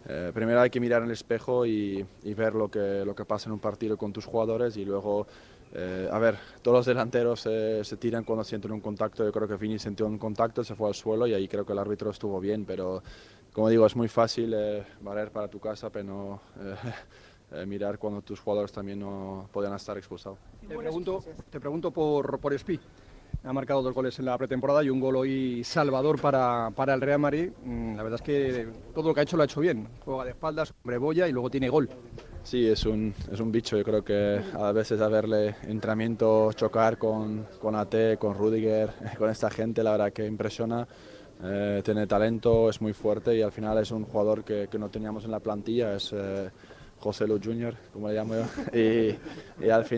primero hay que mirar en el espejo y ver lo que pasa en un partido con tus jugadores y luego, a ver, todos los delanteros se tiran cuando sienten un contacto. Yo creo que Vini sintió un contacto, se fue al suelo y ahí creo que el árbitro estuvo bien, pero como digo, es muy fácil valer para tu casa, pero no mirar cuando tus jugadores también no podían estar expulsados. Te pregunto por Espi. Ha marcado 2 goles en la pretemporada y un gol hoy salvador para el Real Madrid. La verdad es que todo lo que ha hecho lo ha hecho bien. Juega de espaldas, hombre-boya y luego tiene gol. Sí, es un bicho. Yo creo que a veces a verle entrenamiento chocar con AT, con Rudiger, con esta gente, la verdad que impresiona. Tiene talento, es muy fuerte y al final es un jugador que no teníamos en la plantilla, es José Lu Junior, como le llamo yo. Y al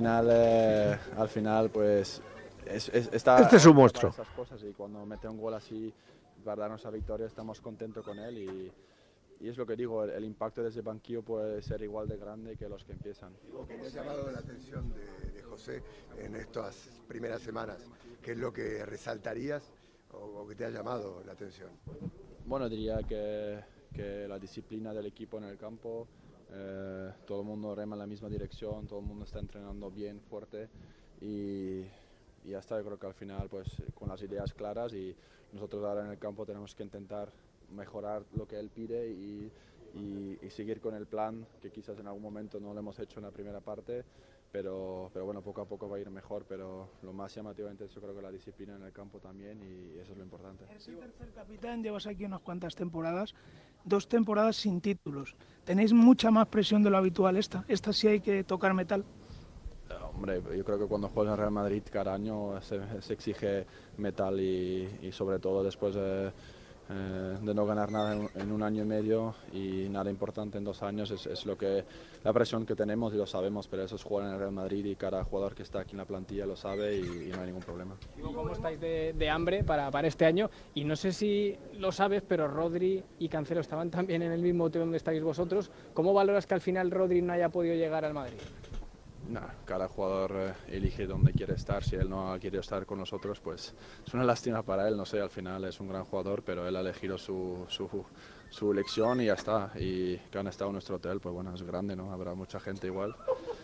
final pues Este es un monstruo. Esas cosas y cuando mete un gol así para darnos la victoria estamos contentos con él y es lo que digo, el impacto desde el banquillo puede ser igual de grande que los que empiezan. ¿Qué te ha llamado la atención de José en estas primeras semanas? ¿Qué es lo que resaltarías o que te ha llamado la atención? Bueno, diría que la disciplina del equipo en el campo, todo el mundo rema en la misma dirección, todo el mundo está entrenando bien, fuerte y ya está. Yo creo que al final pues con las ideas claras y nosotros ahora en el campo tenemos que intentar mejorar lo que él pide y seguir con el plan que quizás en algún momento no lo hemos hecho en la primera parte, pero bueno, poco a poco va a ir mejor, pero lo más llamativamente yo creo que la disciplina en el campo también y eso es lo importante. Eres el tercer capitán, llevas aquí unas cuantas temporadas, 2 temporadas sin títulos. Tenéis mucha más presión de lo habitual esta sí hay que tocar metal. Hombre, yo creo que cuando juegas en Real Madrid cada año se exige metal y sobre todo después de no ganar nada en un año y medio y nada importante en 2 años es la presión que tenemos y lo sabemos, pero eso es jugar en el Real Madrid y cada jugador que está aquí en la plantilla lo sabe y no hay ningún problema. ¿Cómo estáis de hambre para este año? Y no sé si lo sabes, pero Rodri y Cancelo estaban también en el mismo hotel donde estáis vosotros. ¿Cómo valoras que al final Rodri no haya podido llegar al Madrid? No, cada jugador elige dónde quiere estar. Si él no quiere estar con nosotros, pues es una lástima para él. No sé, al final es un gran jugador, pero él ha elegido su elección y ya está. Y que han estado en nuestro hotel, pues bueno, es grande, ¿no? Habrá mucha gente igual.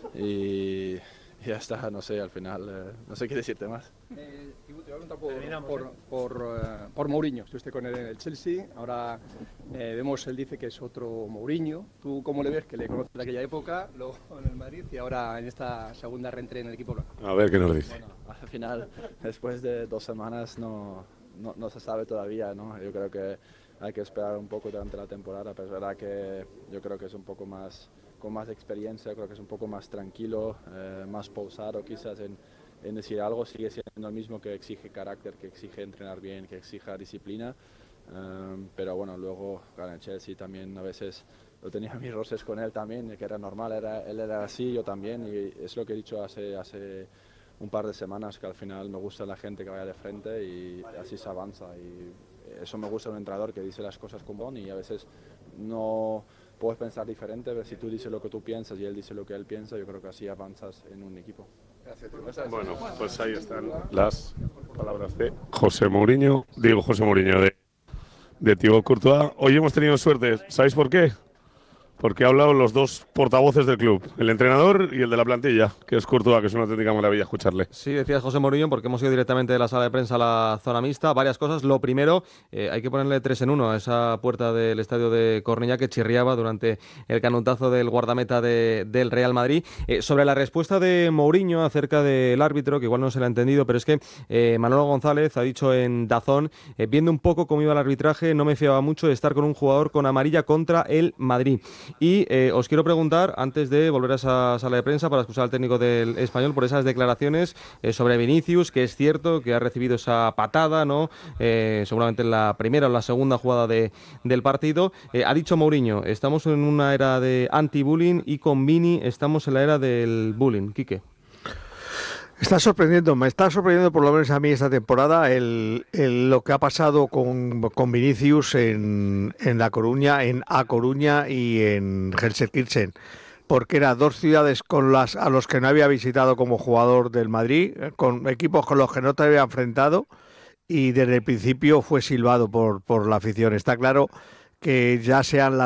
Y ya está, no sé, al final, no sé qué decirte más. Te voy a preguntar por Mourinho. Estuviste con él en el Chelsea, ahora vemos, él dice que es otro Mourinho. ¿Tú cómo le ves? Que le conoces de aquella época, luego en el Madrid y ahora en esta segunda reentré en el equipo blanco. A ver qué nos dice. Bueno, al final, después de 2 semanas no se sabe todavía, ¿no? Yo creo que hay que esperar un poco durante la temporada, pero es verdad que yo creo que es un poco más, con más experiencia, creo que es un poco más tranquilo, más pausado quizás en decir algo. Sigue siendo el mismo, que exige carácter, que exige entrenar bien, que exija disciplina, pero bueno, luego en el Chelsea también a veces yo tenía mis roces con él también, que era normal, él era así, yo también, y es lo que he dicho hace un par de semanas, que al final me gusta la gente que vaya de frente y así se avanza, y eso me gusta de un entrenador que dice las cosas como son y a veces no puedes pensar diferente, pero si tú dices lo que tú piensas y él dice lo que él piensa, yo creo que así avanzas en un equipo. Bueno, pues ahí están las palabras de José Mourinho, de Thibaut Courtois. Hoy hemos tenido suerte, ¿sabéis por qué? Porque ha hablado los 2 portavoces del club, el entrenador y el de la plantilla, que es Courtois, que es una auténtica maravilla escucharle. Sí, decías José Mourinho, porque hemos ido directamente de la sala de prensa a la zona mixta. Varias cosas. Lo primero, hay que ponerle 3 en 1 a esa puerta del estadio de Cornellá que chirriaba durante el canutazo del guardameta del Real Madrid. Sobre la respuesta de Mourinho acerca del árbitro, que igual no se la ha entendido, pero es que Manolo González ha dicho en DAZN, viendo un poco cómo iba el arbitraje, no me fiaba mucho de estar con un jugador con amarilla contra el Madrid. Y os quiero preguntar, antes de volver a esa sala de prensa para escuchar al técnico del Español, por esas declaraciones sobre Vinicius, que es cierto que ha recibido esa patada, ¿no? Seguramente en la primera o la segunda jugada del partido. Ha dicho Mourinho, estamos en una era de anti-bullying y con Vini estamos en la era del bullying. Quique. Me está sorprendiendo por lo menos a mí esta temporada lo que ha pasado con Vinicius en La Coruña, en A Coruña y en Gelsenkirchen, porque eran 2 ciudades a los que no había visitado como jugador del Madrid, con equipos con los que no te había enfrentado y desde el principio fue silbado por la afición. Está claro que ya sean las